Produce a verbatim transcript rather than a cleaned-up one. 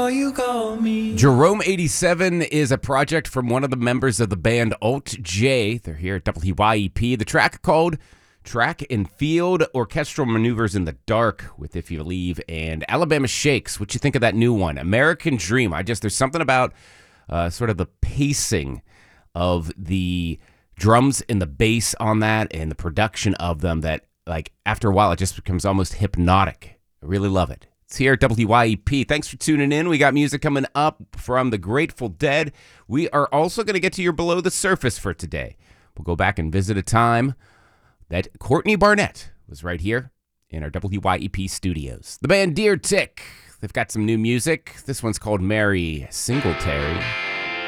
before you call me. Jerome eighty-seven is a project from one of the members of the band Alt J. They're here at W Y E P. The track called Track and Field, Orchestral Maneuvers in the Dark with If You Leave, and Alabama Shakes. What you think of that new one? American Dream. I just, there's something about uh, sort of the pacing of the drums and the bass on that and the production of them that, like, after a while, it just becomes almost hypnotic. I really love it. It's here at W Y E P. Thanks for tuning in. We got music coming up from the Grateful Dead. We are also going to get to your Below the Surface for today. We'll go back and visit a time that Courtney Barnett was right here in our W Y E P studios. The band Deer Tick. They've got some new music. This one's called Mary Singletary.